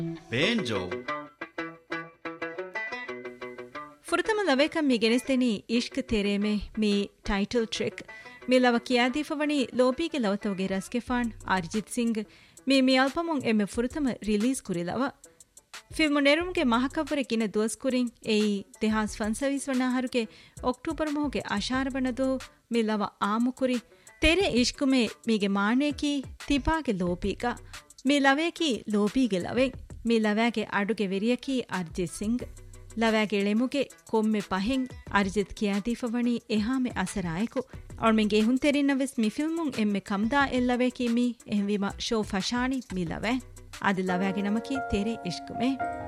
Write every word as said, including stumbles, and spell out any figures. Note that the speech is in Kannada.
ಬೇಂಜೋ ಫುರ್ತಮ ಲವೇಕಂ ಮಿ ಗೆನೆಸ್ತೇನಿ ಇಷ್ಕ್ ತೆರೇಮೆ ಮಿ ಟೈಟಲ್ ಟ್ರಿಕ್ ಮಿ ಲವ ಕಿಯಾದೀಫವಣಿ ಲೋಬಿಗೆ ಲವತವಗೆ ರಸ್ಕೆಫಾಣ್ ಅರ್ಜಿತ್ ಸಿಂಗ್ ಮಿ ಮಿ ಅಲ್ಪಮೊಂ ಎಮ್ಮೆ ಫುರ್ತಮ ರಿಲೀಸ್ ಕುರಿಲವ ಫಿಲ್ಮು ನೆರುಮ್ಗೆ ಮಹಕವ್ವರೆ ಕಿನ ದುವಸ್ಕುರಿಂ ಏಯಿ ತೆಹಾಸ್ ಫನ್ಸವೀಸ್ ವಣ್ಣಾಹರುಗೆ ಅಕ್ಟೋಬರ್ ಮೊಹಗೆ ಅಶಾರಬಣದೋ ಮಿ ಲವ ಆಮುಕುರಿ ತೆರೆ ಇಷ್ಕುಮೆ ಮೀಗೆ ಮಾಣೇಕಿ ತಿಬಾಗೆ ಲೋಬೀಗ ಮಿ ಲವೇಕಿ ಲೋಬೀಗೆ ಲವೆ ಮಿ ಲವಾಗೆ ಅಡುಗೆ ವೆರಿಯಕಿ ಅರ್ಜಿತ್ ಸಿಂಗ್ ಲವಾಗೆ ಎಳೆಮುಗೆ ಕೊಮ್ಮೆ ಪಹೆಂ ಅರ್ಜಿತ್ ಕಿಯಾದೀಫವಣಿ ಎಹಾಮೆ ಅಸರಾಯಕು ಅವಳ್ಮೆಂಗೆ ಹುಂತೆರಿನವೆಸ್ ಮಿ ಫಿಲ್ಮುಂ ಎಮ್ಮೆ ಕಮ್ದಾ ಎಲ್ಲವೇಕಿ ಮಿ ಎಹ್ವಿಮ ಶೋ ಫಶಾಣಿ ಮಿ ಲವೆ ಆದಿ ಲವಾಗೆ ನಮಕಿ ತೆರೆ ಇಷ್ಕುಮೆ